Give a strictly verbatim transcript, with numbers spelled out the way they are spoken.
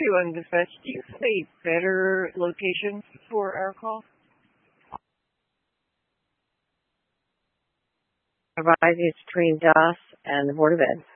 forty-one Dispatch. Do you have a better location for our call? Provided between D O S and the Board of Ed.